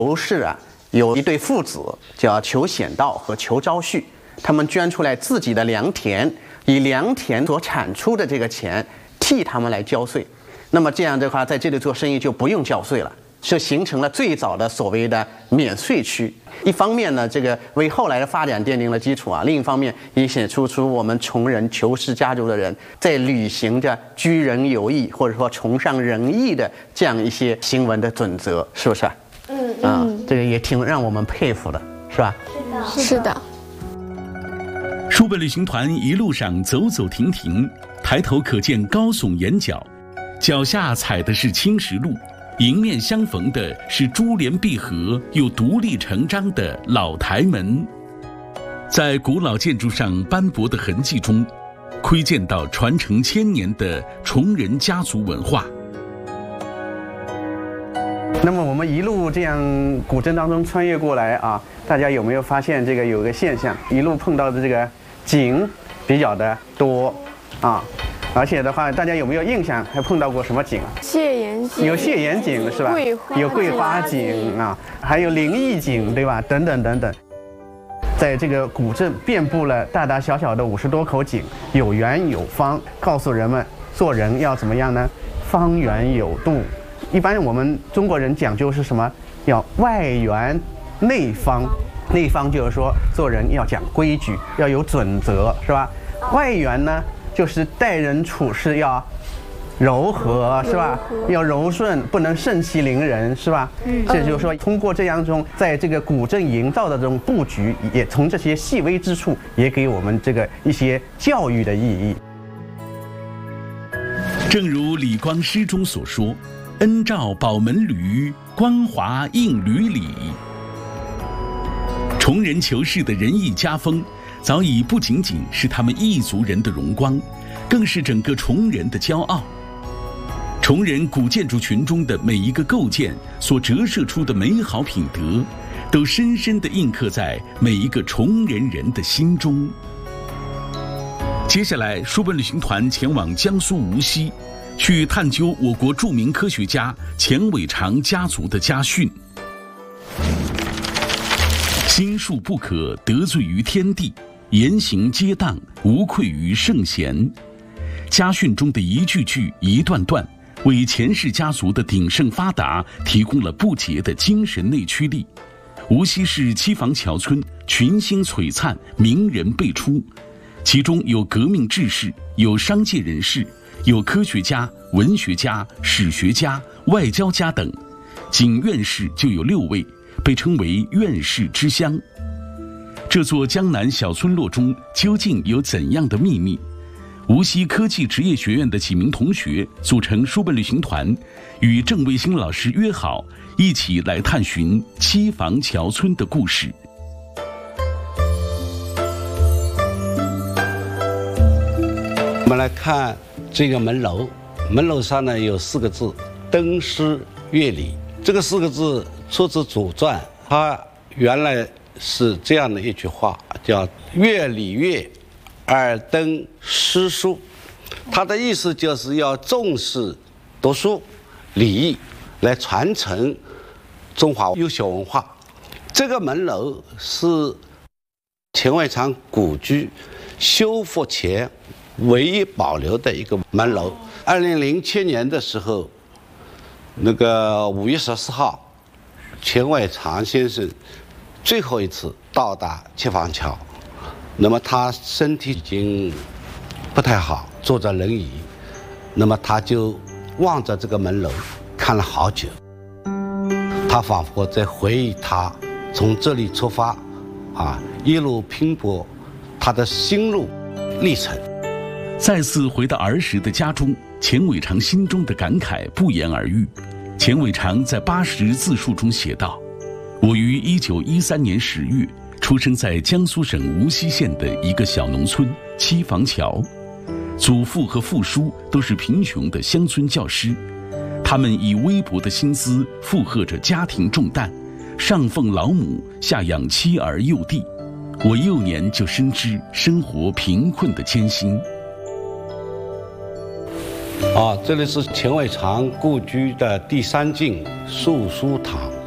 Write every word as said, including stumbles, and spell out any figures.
刘氏啊，有一对父子叫裘显道和裘昭绪，他们捐出来自己的良田，以良田所产出的这个钱替他们来交税。那么这样的话，在这里做生意就不用交税了，是形成了最早的所谓的免税区。一方面呢，这个为后来的发展奠定了基础啊；另一方面也显出出我们穷人、裘氏家族的人在履行着居人有义或者说崇尚仁义的这样一些行文的准则，是不是？嗯嗯、啊，这个也挺让我们佩服的，是吧？ 是的，是的。 书本旅行团一路上走走停停，抬头可见高耸岩角，脚下踩的是青石路，迎面相逢的是珠联璧合又独立成章的老台门。在古老建筑上斑驳的痕迹中，窥见到传承千年的崇仁家族文化。 那么我们一路这样古镇当中穿越过来啊，大家有没有发现这个有个现象？一路碰到的这个景比较的多啊，而且的话，大家有没有印象还碰到过什么景啊？ 谢岩景， 有谢岩景是吧？有桂花景啊，还有灵异景，对吧？等等等等。在这个古镇遍布了大大小小的五十多口井，有圆有方，告诉人们做人要怎么样呢？方圆有度。一般我们中国人讲究是什么？要外圆内方。内方就是说做人要讲规矩，要有准则，是吧？外圆呢，就是待人处事要柔和，是吧？要柔顺，不能盛气凌人，是吧？嗯，这就是说，通过这样一种在这个古镇营造的这种布局，也从这些细微之处，也给我们这个一些教育的意义。 正如李光诗中所说：“恩照宝门闾，光华映闾里。”崇仁求世的仁义家风，早已不仅仅是他们异族人的荣光，更是整个崇仁的骄傲。崇仁古建筑群中的每一个构件所折射出的美好品德，都深深地印刻在每一个崇仁人的心中。接下来，书本旅行团前往江苏无锡，去探究我国著名科学家钱伟长家族的家训。心术不可得罪于天地，言行皆当无愧于圣贤。家训中的一句句一段段，为钱氏家族的鼎盛发达提供了不竭的精神内驱力。无锡市七房桥村群星璀璨，名人辈出，其中有革命志士，有商界人士，有科学家、文学家、史学家、外交家等，仅院士就有六位，被称为院士之乡。这座江南小村落中究竟有怎样的秘密？无锡科技职业学院的几名同学组成书本旅行团，与郑卫星老师约好，一起来探寻七房桥村的故事。 我们来看这个门楼，门楼上呢有四个字“登诗乐礼”。这个四个字出自《左传》，它原来是这样的一句话，叫“乐礼乐，而登诗书”。它的意思就是要重视读书、礼义，来传承中华优秀文化。这个门楼是钱伟长故居修复前唯一保留的一个门楼。二零零七年的时候，那个五月十四号，钱伟长先生最后一次到达七房桥，那么他身体已经不太好，坐着轮椅，那么他就望着这个门楼看了好久，他仿佛在回忆他从这里出发，啊，一路拼搏，他的心路历程。 再次回到儿时的家中，钱伟长心中的感慨不言而喻。钱伟长在八十自述中写道：“我于一九一三年十月出生在江苏省无锡县的一个小农村七房桥，祖父和父叔都是贫穷的乡村教师，他们以微薄的薪资负荷着家庭重担，上奉老母，下养妻儿幼弟。我幼年就深知生活贫困的艰辛。” 啊，这里是钱伟长故居的第三进述书堂。